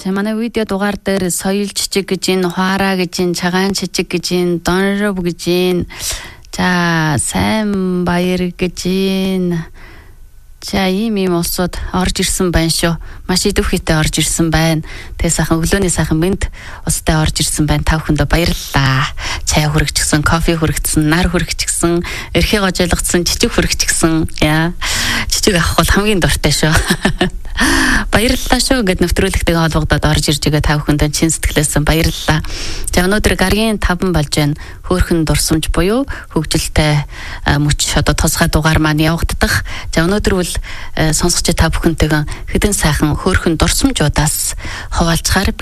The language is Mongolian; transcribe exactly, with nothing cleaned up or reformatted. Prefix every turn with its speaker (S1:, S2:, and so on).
S1: За манай видео дугаар дээр соёл жижиг гэж ин, хуараа гэж ин, чагаан жижиг гэж ин, донров гэж ин. За сайн баяр гэж ин. За ийм ийм улсууд орж ирсэн байна шүү. Маш идэвхтэй орж ирсэн байна. Тэгээ сайхан өглөөний сайхан мэд устай орж ирсэн байна. Та бүхэндээ баярлалаа. Чай хүргэчихсэн, кофе хүргэсэн, нар хүргэчихсэн, эрхээ гожойлгоцсон, жижиг хүргэчихсэн. Яа. Жижиг авах бол хамгийн дуртай шүү. Баярлалаа шүү гэд нэвтрүүлэгтэйгээ холбогдоод орж ирж байгаа та бүхэндээ чин сэтгэлээсээ баярлалаа. За өнөөдөр гаргийн таван болж байна. Хөөхөн дурсамж буюу хөгжилтэй мөч одоо тусгай дугаар маань явагдах. За өнөөдөр бол сонсогч та бүхэнтэйгээ хэдэн сайхан хөөхөн дурсамжуудаас хуваалцахаар